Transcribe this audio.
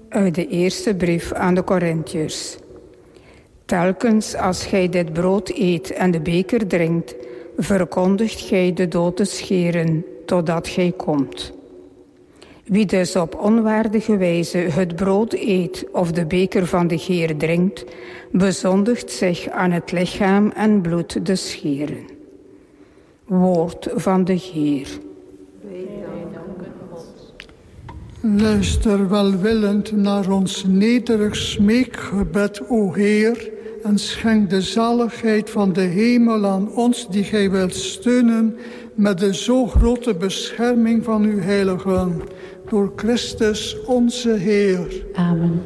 Uit de eerste brief aan de Korintiërs. Telkens als gij dit brood eet en de beker drinkt, verkondigt gij de dood des Heeren, totdat gij komt. Wie dus op onwaardige wijze het brood eet of de beker van de Heer drinkt, bezondigt zich aan het lichaam en bloed des Heeren. Woord van de Heer. Luister welwillend naar ons nederig smeekgebed, o Heer, en schenk de zaligheid van de hemel aan ons die gij wilt steunen met de zo grote bescherming van uw heiligen. Door Christus onze Heer. Amen.